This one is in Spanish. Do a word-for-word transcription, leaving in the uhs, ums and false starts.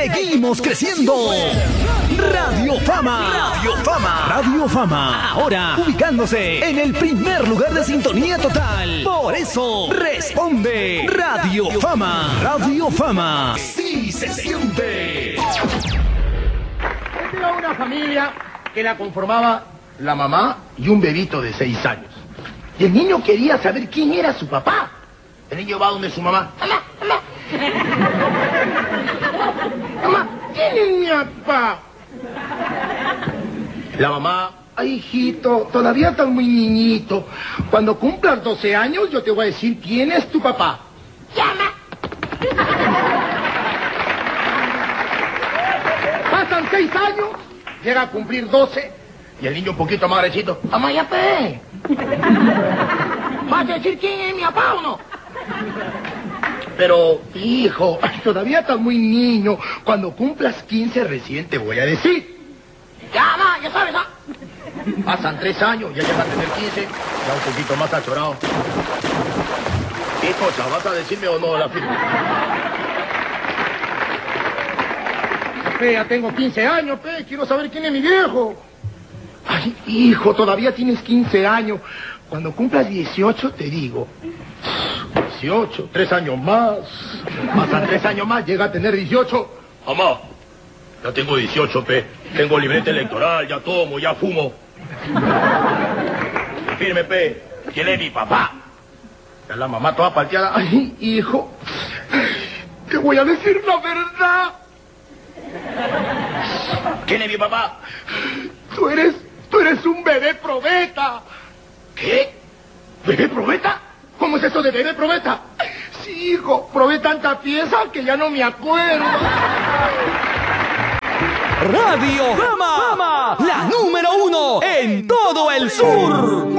seguimos creciendo. Radio Fama. Radio Fama. Radio Fama. Ahora ubicándose en el primer lugar de sintonía total. Por eso responde Radio Fama. Radio Fama. Sí se siente. Era una familia que la conformaba la mamá y un bebito de seis años. Y el niño quería saber quién era su papá. El niño va donde su mamá. Mamá, mamá. Mamá, ¿quién es mi papá? La mamá, ay, hijito, todavía estás muy niñito. Cuando cumplas doce años, yo te voy a decir quién es tu papá. Llama. Pasan seis años, llega a cumplir doce, y el niño un poquito más grandecito. Mamá, ya pe. ¿Vas a decir quién es mi papá o no? Pero, hijo, todavía estás muy niño. Cuando cumplas quince recién te voy a decir. Ya, ma, ya sabes, ¿ah? Pasan tres años, ya llegas a tener quince, ya un poquito más achorado. ¿Qué cosa? ¿Vas a decirme o no la firma? Pe, ya tengo quince años, pe, quiero saber quién es mi viejo. Ay, hijo, todavía tienes quince años. Cuando cumplas dieciocho te digo. dieciocho, tres años más. Pasan tres años más, llega a tener dieciocho. Mamá, ya tengo dieciocho, pe. Tengo libreta electoral, ya tomo, ya fumo. Firme, pe. ¿Quién es mi papá? Ya la mamá toda palteada. Ay, hijo, te voy a decir la verdad. ¿Quién es mi papá? Tú eres, tú eres un bebé probeta. ¿Qué? ¿Bebé probeta? ¿Cómo es eso de bebé probeta? Sí, hijo, probé tanta pieza que ya no me acuerdo. Radio Fama, la número uno en todo el sur.